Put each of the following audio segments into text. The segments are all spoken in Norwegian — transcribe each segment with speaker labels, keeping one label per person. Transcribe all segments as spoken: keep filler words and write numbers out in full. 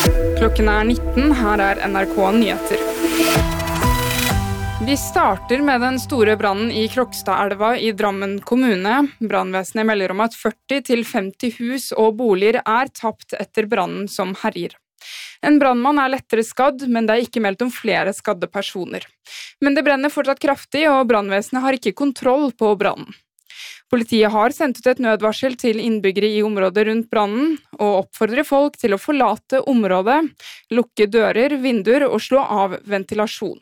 Speaker 1: Klokken er nitten, her er N R K Nyheter. Vi starter med den store brannen i Krokstadelva i Drammen kommune. Brannvesenet melder om at førti til femti hus og boliger er tapt etter brannen som herjer. En brannmann er lettere skadd, men det er ikke meldt om flere skadde personer. Men det brenner fortsatt kraftig, og brannvesenet har ikke kontroll på brannen. Politiet har sendt ut et nødvarsel til innbyggere i området rundt brannen, og oppfordrer folk til å forlate området, lukke dører, vinduer og slå av ventilasjon.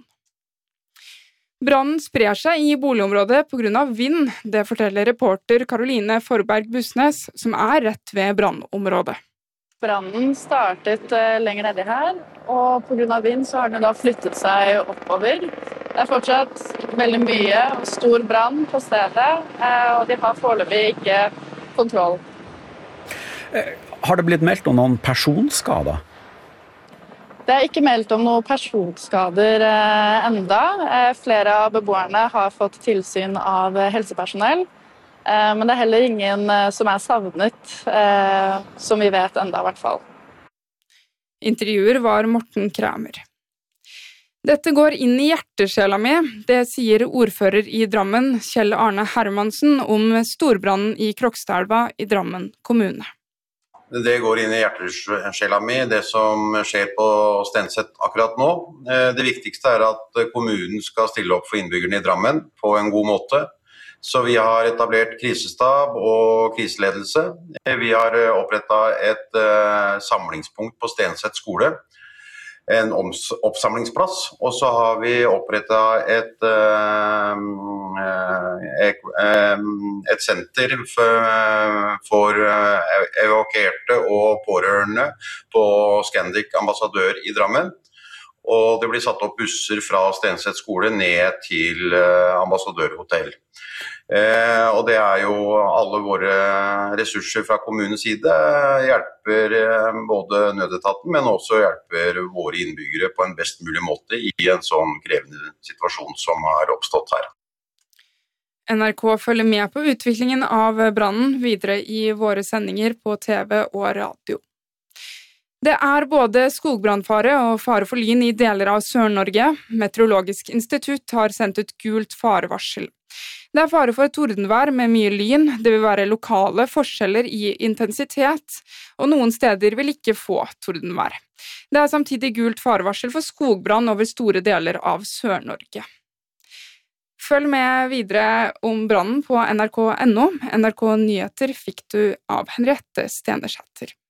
Speaker 1: Brannen sprer seg i boligområdet på grunn av vind, det forteller reporter Karoline Forberg Busnes, som er rett ved brannområdet.
Speaker 2: Brannen startet lenger nedi her, og på grunn av vind så har den da flyttet seg oppover. Det er fortsatt veldig mye og stor brann på stedet, og de har foreløpig ikke kontroll.
Speaker 3: Har det blitt meldt om noen personskader?
Speaker 2: Det er ikke meldt om noen personskader enda. Flere av beboerne har fått tilsyn av helsepersonell. Men det er heller ingen som er savnet, som vi vet enda i hvert fall.
Speaker 1: Intervjuer var Morten Kramer. Dette går inn i hjertesjela mi, det sier ordfører i Drammen, Kjell Arne Hermansen, om storbrannen i Krokstadelva i Drammen kommune.
Speaker 4: Det går inn i hjertesjela mi, det som skjer på Stenset akkurat nå. Det viktigste er at kommunen skal stille opp for innbyggerne i Drammen på en god måte. Så vi har etablert krisestab og kriseledelse. Vi har opprettet et uh, samlingspunkt på Stenset skole, en oppsamlingsplass, og så har vi opprettet et, uh, et, et senter for, for evakuerte og pårørende på Scandic Ambassadør i Drammen. Og det blir satt opp busser fra Stenset skole ned til uh, Ambassadørhotell. Eh, og det er jo alle våre ressurser fra kommunens side hjelper eh, både nødetaten, men også hjelper våre innbyggere på en best mulig måte i en sånn krevende situasjon som har oppstått her.
Speaker 1: N R K følger med på utviklingen av brannen videre i våre sendinger på T V og radio. Det er både skogbrannfare og fare for lyn i deler av Sør-Norge. Meteorologisk institutt har sendt ut gult farevarsel. Det er fare for tordenvær med mye lyn, det vil være lokale forskjeller i intensitet, og noen steder vil ikke få tordenvær. Det er samtidig gult farevarsel for skogbrann over store deler av Sør-Norge. Følg med videre om brannen på N R K punktum N O. N R K Nyheter fikk du av Henriette Stenersæter.